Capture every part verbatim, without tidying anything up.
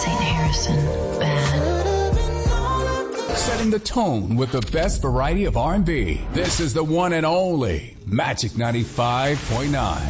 Saint Harrison bad. Setting the tone with the best variety of R and B. This is the one and only Magic ninety-five point nine.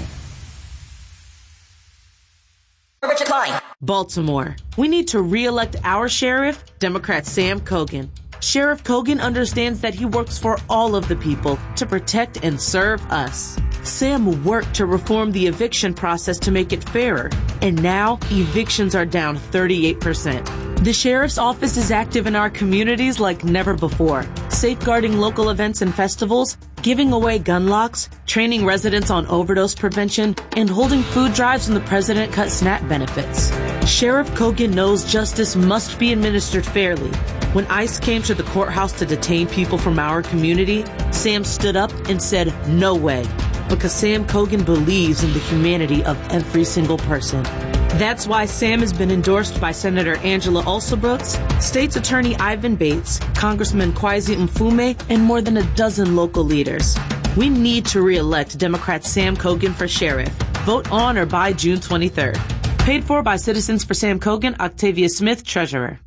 Richard Klein. Baltimore. We need to re-elect our sheriff, Democrat Sam Cogan. Sheriff Cogan understands that he works for all of the people to protect and serve us. Sam worked to reform the eviction process to make it fairer, and now evictions are down thirty-eight percent. The sheriff's office is active in our communities like never before, safeguarding local events and festivals, giving away gun locks, training residents on overdose prevention, and holding food drives when the president cut SNAP benefits. Sheriff Cogan knows justice must be administered fairly. When ICE came to the courthouse to detain people from our community, Sam stood up and said, "No way," because Sam Cogan believes in the humanity of every single person. That's why Sam has been endorsed by Senator Angela Alsobrooks, State's Attorney Ivan Bates, Congressman Kwesi Mfume, and more than a dozen local leaders. We need to re-elect Democrat Sam Cogan for sheriff. Vote on or by June twenty-third. Paid for by Citizens for Sam Cogan, Octavia Smith, Treasurer.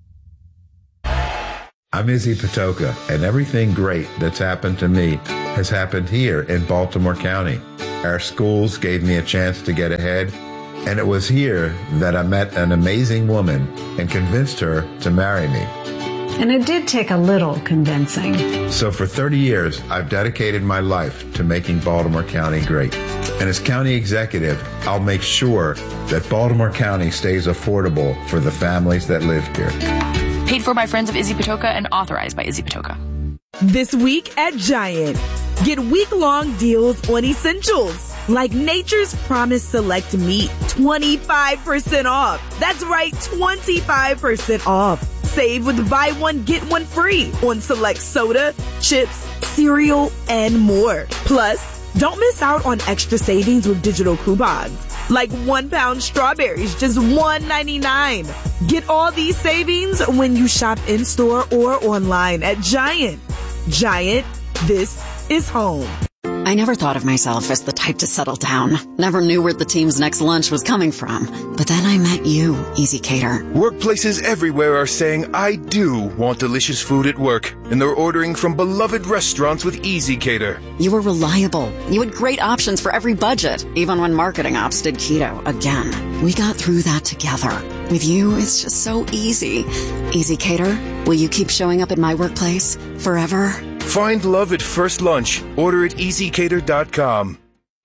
I'm Izzy Patoka, and everything great that's happened to me has happened here in Baltimore County. Our schools gave me a chance to get ahead, and it was here that I met an amazing woman and convinced her to marry me. And it did take a little convincing. So for thirty years, I've dedicated my life to making Baltimore County great. And as county executive, I'll make sure that Baltimore County stays affordable for the families that live here. Paid for by friends of Izzy Patoka and authorized by Izzy Patoka. This week at Giant, get week-long deals on essentials like Nature's Promise Select Meat, twenty-five percent off. That's right, twenty-five percent off. Save with buy one, get one free on select soda, chips, cereal, and more. Plus, don't miss out on extra savings with digital coupons. Like one pound strawberries, just one ninety-nine. Get all these savings when you shop in-store or online at Giant. Giant, this is home. I never thought of myself as the type to settle down. Never knew where the team's next lunch was coming from. But then I met you, Easy Cater. Workplaces everywhere are saying, I do want delicious food at work. And they're ordering from beloved restaurants with Easy Cater. You were reliable. You had great options for every budget, even when marketing ops did keto again. We got through that together. With you, it's just so easy. Easy Cater, will you keep showing up at my workplace forever? Find love at first lunch. Order at easy cater dot com.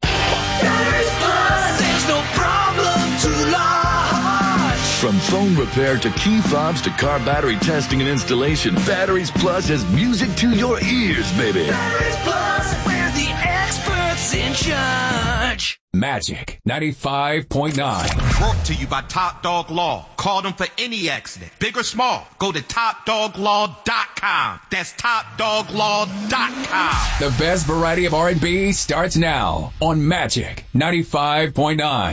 From phone repair to key fobs to car battery testing and installation, Batteries Plus has music to your ears, baby. Batteries Plus, we're the experts in charge. Magic ninety-five point nine. Brought to you by Top Dog Law. Call them for any accident, big or small. Go to top dog law dot com. That's top dog law dot com. The best variety of R and B starts now on Magic ninety-five point nine.